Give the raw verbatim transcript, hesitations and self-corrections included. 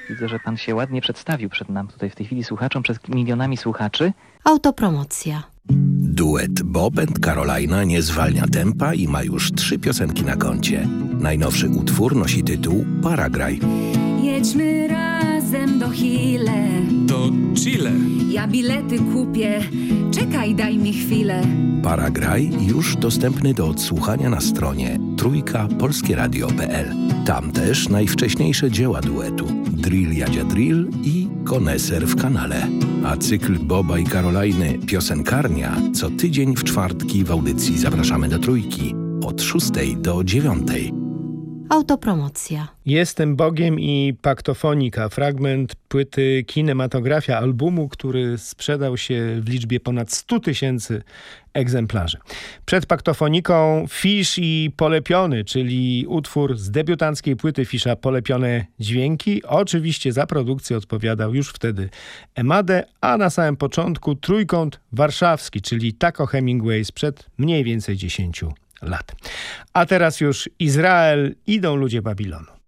Widzę, że pan się ładnie przedstawił przed nam tutaj w tej chwili słuchaczom, przed milionami słuchaczy. Autopromocja. Duet Bob and Carolina nie zwalnia tempa i ma już trzy piosenki na koncie. Najnowszy utwór nosi tytuł Paragraj. Jedźmy razem do Chile. Do Chile. Ja bilety kupię. Czekaj, daj mi chwilę. Paragraj już dostępny do odsłuchania na stronie trójka polskie radio kropka p l. Tam też najwcześniejsze dzieła duetu Drill Jadzia Drill i Koneser w kanale. A cykl Boba i Karoliny Piosenkarnia co tydzień w czwartki w audycji Zapraszamy do Trójki od szóstej do dziewiątej. Autopromocja. Jestem Bogiem i Paktofonika. Fragment płyty Kinematografia, albumu, który sprzedał się w liczbie ponad stu tysięcy egzemplarzy. Przed Paktofoniką Fisz i Polepiony, czyli utwór z debiutanckiej płyty Fisza Polepione Dźwięki. Oczywiście za produkcję odpowiadał już wtedy Emadę, a na samym początku Trójkąt Warszawski, czyli Taco Hemingway sprzed mniej więcej dziesięciu lat. A teraz już Izrael, Idą ludzie Babilonu.